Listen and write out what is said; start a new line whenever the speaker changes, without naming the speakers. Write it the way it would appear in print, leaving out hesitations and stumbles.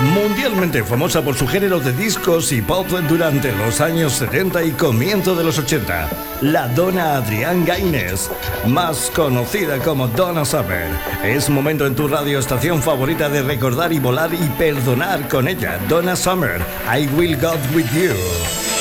Mundialmente famosa por su género de discos y pop durante los años 70 y comienzo de los 80, la Donna Adrián Gaines, más conocida como Donna Summer. Es momento en tu radioestación favorita de recordar y volar y perdonar con ella. Donna Summer, I Will Go With You.